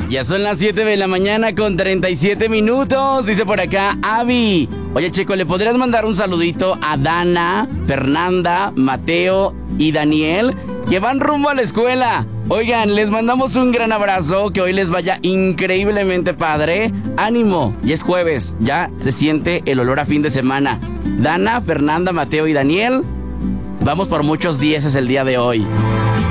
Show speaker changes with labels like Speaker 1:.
Speaker 1: Ya son las 7 de la mañana con 37 minutos, dice por acá Avi. Oye, chico, ¿le podrías mandar un saludito a Dana, Fernanda, Mateo y Daniel, que van rumbo a la escuela? Oigan, les mandamos un gran abrazo, que hoy les vaya increíblemente padre. Ánimo, ya es jueves, ya se siente el olor a fin de semana. Dana, Fernanda, Mateo y Daniel, vamos por muchos dieces el día de hoy.